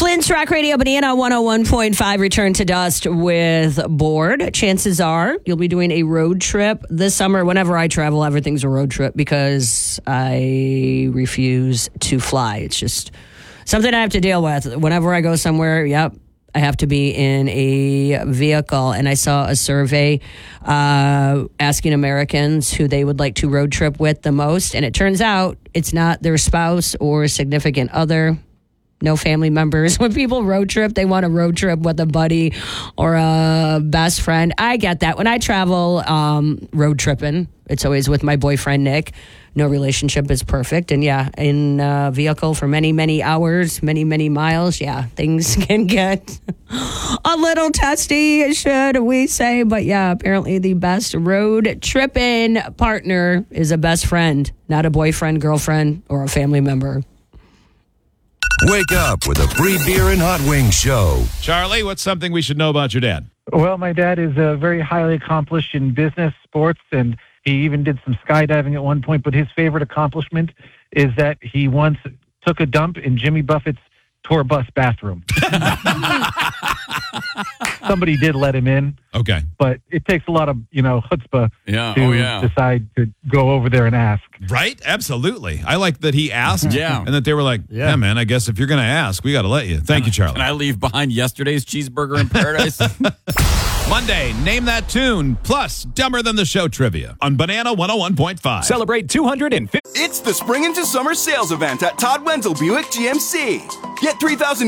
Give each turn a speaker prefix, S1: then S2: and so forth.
S1: Flint's Rock Radio, Banana 101.5, return to dust with Bored. Chances are you'll be doing a road trip this summer. Whenever I travel, everything's a road trip because I refuse to fly. It's just something I have to deal with. Whenever I go somewhere, I have to be in a vehicle. And I saw a survey asking Americans who they would like to road trip with the most. And it turns out it's not their spouse or significant other. No family members. When people road trip, they want a road trip with a buddy or a best friend. I get that. When I travel road tripping, it's always with my boyfriend, Nick. No relationship is perfect. And in a vehicle for many, many hours, many, many miles, things can get a little testy, should we say. But apparently the best road tripping partner is a best friend, not a boyfriend, girlfriend, or a family member.
S2: Wake up with a free beer and hot wings show.
S3: Charlie, what's something we should know about your dad?
S4: Well, my dad is very highly accomplished in business, sports, and he even did some skydiving at one point. But his favorite accomplishment is that he once took a dump in Jimmy Buffett's tour bus bathroom. Somebody did let him in.
S3: Okay.
S4: But it takes a lot of, chutzpah to decide to go over there and ask.
S3: Right? Absolutely. I like that he asked.
S5: Yeah.
S3: And that they were like, yeah, man, I guess if you're going to ask, we got to let you. Thank you, Charlie.
S5: Can I leave behind yesterday's cheeseburger in paradise?
S3: Monday, name that tune, plus Dumber Than the Show trivia on Banana 101.5.
S6: Celebrate 250.
S7: It's the Spring into Summer Sales Event at Todd Wenzel Buick GMC. Get $3,000